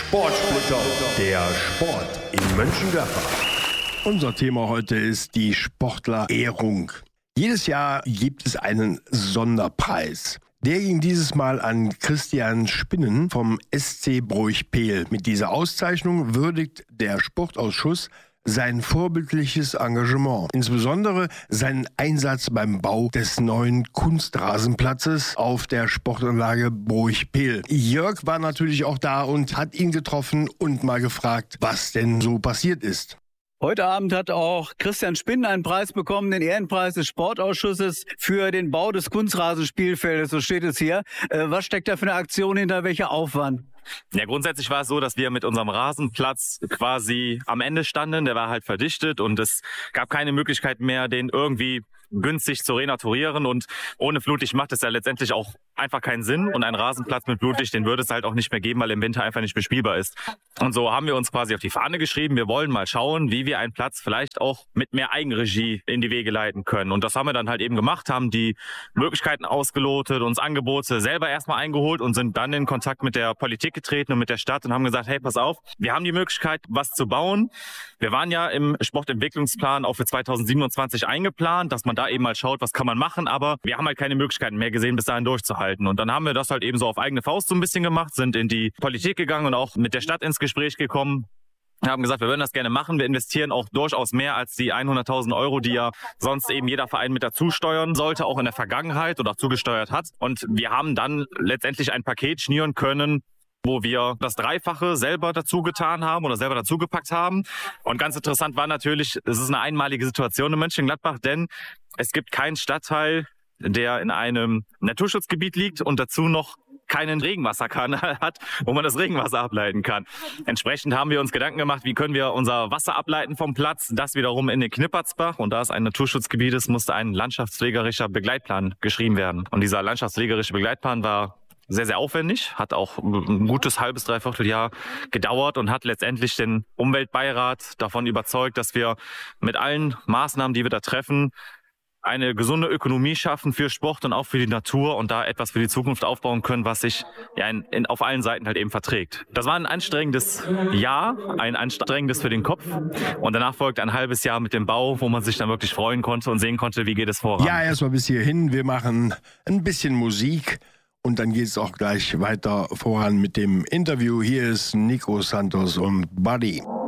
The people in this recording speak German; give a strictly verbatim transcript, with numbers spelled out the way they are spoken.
Sportsplitter, der Sport in Mönchengladbach. Unser Thema heute ist die Sportlerehrung. Jedes Jahr gibt es einen Sonderpreis. Der ging dieses Mal an Christian Spinnen vom S C Broich-Pehl. Mit dieser Auszeichnung würdigt der Sportausschuss sein vorbildliches Engagement, insbesondere seinen Einsatz beim Bau des neuen Kunstrasenplatzes auf der Sportanlage Broich-Pehl. Jörg war natürlich auch da und hat ihn getroffen und mal gefragt, was denn so passiert ist. Heute Abend hat auch Christian Spinnen einen Preis bekommen, den Ehrenpreis des Sportausschusses für den Bau des Kunstrasenspielfeldes, so steht es hier. Äh, was steckt da für eine Aktion hinter, welcher Aufwand? Ja, grundsätzlich war es so, dass wir mit unserem Rasenplatz quasi am Ende standen. Der war halt verdichtet und es gab keine Möglichkeit mehr, den irgendwie günstig zu renaturieren, und ohne Flutlicht macht es ja letztendlich auch einfach keinen Sinn, und ein Rasenplatz mit Flutlicht, den würde es halt auch nicht mehr geben, weil im Winter einfach nicht bespielbar ist. Und so haben wir uns quasi auf die Fahne geschrieben, wir wollen mal schauen, wie wir einen Platz vielleicht auch mit mehr Eigenregie in die Wege leiten können. Und das haben wir dann halt eben gemacht, haben die Möglichkeiten ausgelotet, uns Angebote selber erstmal eingeholt und sind dann in Kontakt mit der Politik getreten und mit der Stadt und haben gesagt, hey, pass auf, wir haben die Möglichkeit, was zu bauen. Wir waren ja im Sportentwicklungsplan auch für zweitausendsiebenundzwanzig eingeplant, dass man da eben mal schaut, was kann man machen, aber wir haben halt keine Möglichkeiten mehr gesehen, bis dahin durchzuhalten. Und dann haben wir das halt eben so auf eigene Faust so ein bisschen gemacht, sind in die Politik gegangen und auch mit der Stadt ins Gespräch gekommen. Wir haben gesagt, wir würden das gerne machen. Wir investieren auch durchaus mehr als die hunderttausend Euro, die ja sonst eben jeder Verein mit dazu steuern sollte, auch in der Vergangenheit oder auch zugesteuert hat. Und wir haben dann letztendlich ein Paket schnüren können, wo wir das Dreifache selber dazu getan haben oder selber dazu gepackt haben. Und ganz interessant war natürlich, es ist eine einmalige Situation in Mönchengladbach, denn es gibt keinen Stadtteil, der in einem Naturschutzgebiet liegt und dazu noch keinen Regenwasserkanal hat, wo man das Regenwasser ableiten kann. Entsprechend haben wir uns Gedanken gemacht, wie können wir unser Wasser ableiten vom Platz, das wiederum in den Knippertsbach, und da es ein Naturschutzgebiet ist, musste ein landschaftspflegerischer Begleitplan geschrieben werden. Und dieser landschaftspflegerische Begleitplan war sehr, sehr aufwendig, hat auch ein gutes halbes, dreiviertel Jahr gedauert und hat letztendlich den Umweltbeirat davon überzeugt, dass wir mit allen Maßnahmen, die wir da treffen, eine gesunde Ökonomie schaffen für Sport und auch für die Natur und da etwas für die Zukunft aufbauen können, was sich ja in, in, auf allen Seiten halt eben verträgt. Das war ein anstrengendes Jahr, ein anstrengendes für den Kopf, und danach folgt ein halbes Jahr mit dem Bau, wo man sich dann wirklich freuen konnte und sehen konnte, wie geht es voran. Ja, erstmal bis hierhin. Wir machen ein bisschen Musik und dann geht es auch gleich weiter voran mit dem Interview. Hier ist Nico Santos und Buddy.